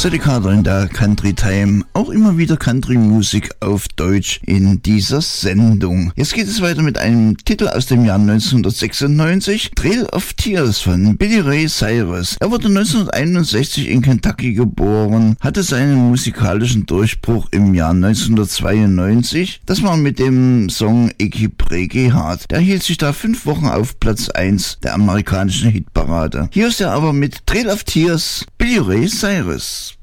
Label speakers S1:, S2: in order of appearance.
S1: Sally Carter in der Country Time. Auch immer wieder Country-Musik auf Deutsch in dieser Sendung. Jetzt geht es weiter mit einem Titel aus dem Jahr 1996. Trail of Tears von Billy Ray Cyrus. Er wurde 1961 in Kentucky geboren, hatte seinen musikalischen Durchbruch im Jahr 1992. Das war mit dem Song Icky Breaky Heart. Der hielt sich da 5 Wochen auf Platz 1 der amerikanischen Hitparade. Hier ist er aber mit Trail of Tears, Billy Ray Cyrus.